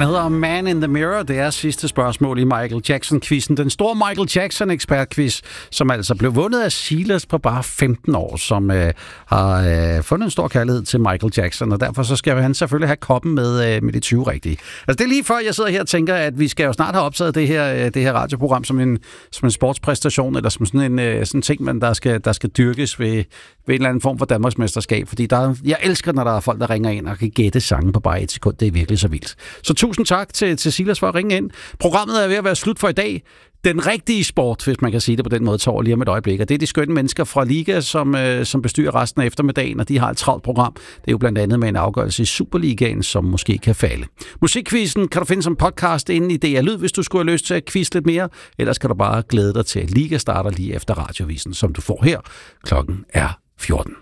Den hedder Man in the Mirror. Det er sidste spørgsmål i Michael Jackson-quizzen. Den store Michael Jackson-ekspertquiz, som altså blev vundet af Silas på bare 15 år, som har fundet en stor kærlighed til Michael Jackson, og derfor så skal han selvfølgelig have koppen med de 20 rigtige. Altså det er lige før, jeg sidder her og tænker, at vi skal jo snart have optaget det her radioprogram som en sportspræstation, eller som sådan en ting, men der skal dyrkes ved en eller anden form for Danmarksmesterskab, fordi jeg elsker, når der er folk, der ringer ind og kan gætte sange på bare et sekund. Det er virkelig så vildt. Så tusind tak til Silas for at ringe ind. Programmet er ved at være slut for i dag. Den rigtige sport, hvis man kan sige det på den måde, tager lige om et øjeblik. Og det er de skønne mennesker fra Liga, som bestyrer resten af eftermiddagen, og de har et travlt program. Det er jo blandt andet med en afgørelse i Superligaen, som måske kan falde. Musikquizzen kan du finde som podcast inde i DR Lyd, hvis du skulle have lyst til at quizze lidt mere. Ellers kan du bare glæde dig til, at Liga starter lige efter radiovisen, som du får her. Klokken er 14.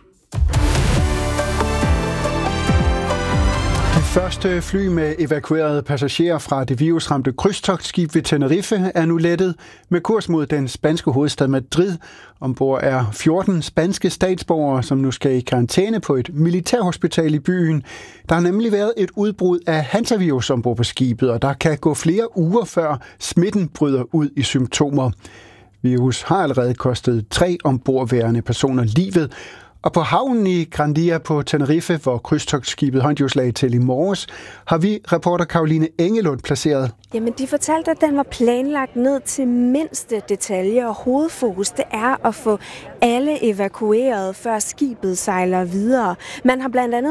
Det første fly med evakuerede passagerer fra det virusramte krydstogtskib ved Tenerife er nu lettet med kurs mod den spanske hovedstad Madrid. Ombord er 14 spanske statsborgere, som nu skal i karantæne på et militærhospital i byen. Der har nemlig været et udbrud af hantavirus ombord på skibet, og der kan gå flere uger før smitten bryder ud i symptomer. Virus har allerede kostet 3 ombordværende personer livet. Og på havnen i Grandia på Tenerife, hvor krydstogtskibet håndhjulslagde lagde til i morges, har vi reporter Caroline Engelund placeret. Jamen, de fortalte, at den var planlagt ned til mindste detalje, og hovedfokus det er at få alle evakueret, før skibet sejler videre. Man har blandt andet